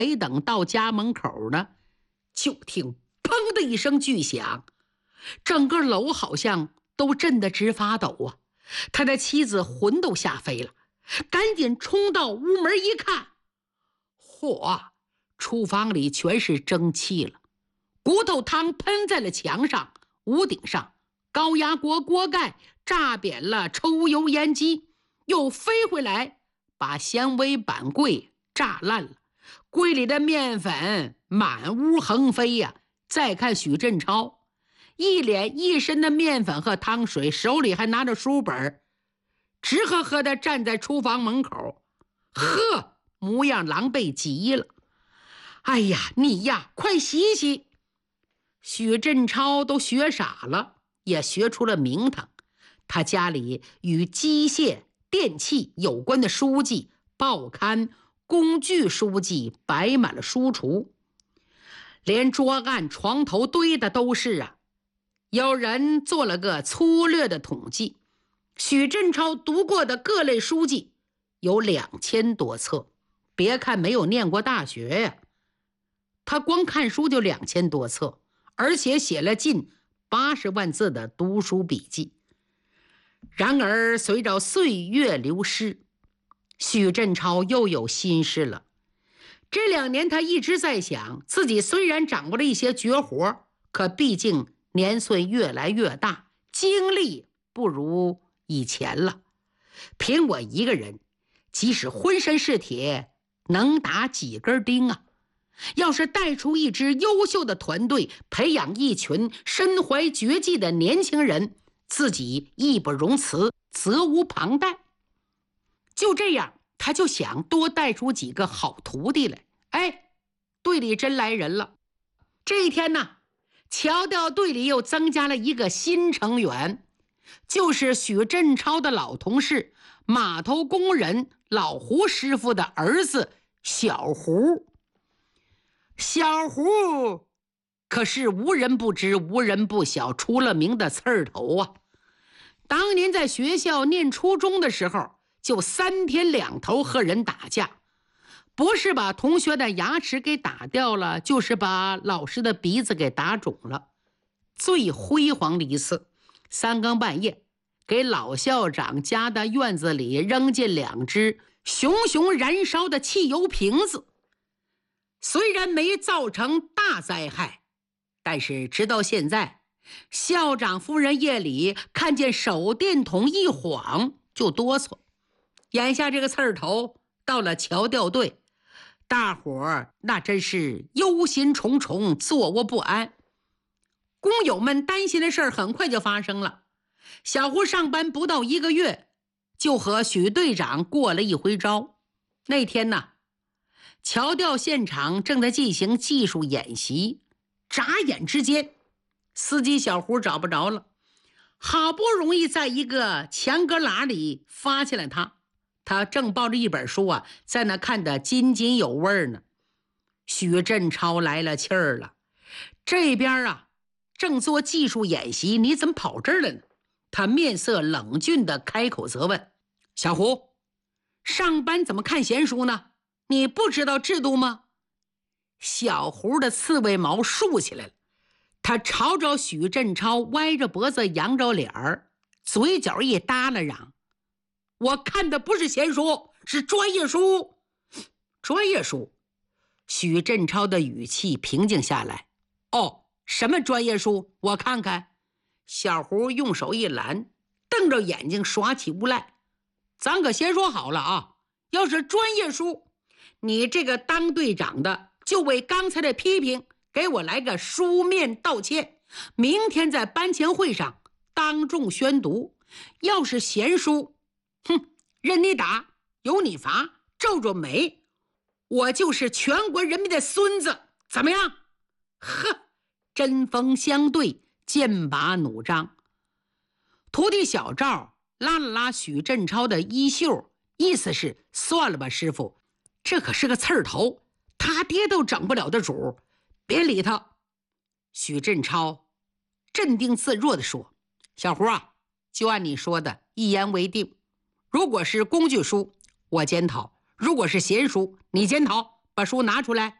没等到家门口呢，就听砰的一声巨响，整个楼好像都震得直发抖啊！他的妻子魂都吓飞了，赶紧冲到屋门一看，嚯，厨房里全是蒸汽了，骨头汤喷在了墙上、屋顶上，高压锅锅盖炸扁了抽油烟机，又飞回来把纤维板柜炸烂了，柜里的面粉满屋横飞呀！再看许振超，一脸一身的面粉和汤水，手里还拿着书本，直呵呵地站在厨房门口，呵，模样狼狈极了。哎呀，你呀，快洗洗！许振超都学傻了，也学出了名堂。他家里与机械、电器有关的书籍、报刊、工具书籍摆满了书橱，连桌案、床头堆的都是啊。有人做了个粗略的统计，许振超读过的各类书籍有2000多册。别看没有念过大学呀，他光看书就2000多册，而且写了近80万字的读书笔记。然而随着岁月流失，许振超又有心事了。这2年他一直在想，自己虽然掌握了一些绝活，可毕竟年岁越来越大，精力不如以前了。凭我一个人，即使浑身是铁，能打几根钉啊？要是带出一支优秀的团队，培养一群身怀绝技的年轻人，自己义不容辞，责无旁贷。就这样，他就想多带出几个好徒弟来。哎，队里真来人了。这一天呢，桥调队里又增加了一个新成员，就是许振超的老同事，码头工人老胡师傅的儿子小胡。小胡可是无人不知、无人不晓、出了名的刺儿头啊！当年在学校念初中的时候，就3天2头和人打架，不是把同学的牙齿给打掉了，就是把老师的鼻子给打肿了。最辉煌的一次，3更半夜给老校长家的院子里扔进2只熊熊燃烧的汽油瓶子。虽然没造成大灾害，但是直到现在，校长夫人夜里看见手电筒一晃就哆嗦。眼下这个刺儿头到了桥调队，大伙儿那真是忧心忡忡，坐卧不安。工友们担心的事儿很快就发生了。小胡上班不到1个月，就和许队长过了一回招。那天呢，桥调现场正在进行技术演习，眨眼之间，司机小胡找不着了。好不容易在一个墙旮旯里发现了他，他正抱着一本书啊，在那看得津津有味呢。许振超来了气儿了，这边啊正做技术演习，你怎么跑这儿了呢？他面色冷峻地开口责问：小胡，上班怎么看闲书呢？你不知道制度吗？小胡的刺猬毛竖起来了，他朝着许振超歪着脖子，扬着脸儿，嘴角一耷拉，嚷：我看的不是闲书，是专业书。专业书？许振超的语气平静下来。哦，什么专业书？我看看。小胡用手一拦，瞪着眼睛耍起无赖。咱可先说好了啊，要是专业书，你这个当队长的就为刚才的批评给我来个书面道歉，明天在班前会上当众宣读。要是闲书，哼，任你打，由你罚，皱皱眉，我就是全国人民的孙子，怎么样？呵，针锋相对，剑拔弩张。徒弟小赵拉了拉许振超的衣袖，意思是算了吧，师傅，这可是个刺儿头，他爹都整不了的主，别理他。许振超镇定自若地说：小胡啊，就按你说的一言为定，如果是工具书我检讨，如果是闲书你检讨， 把书拿出来。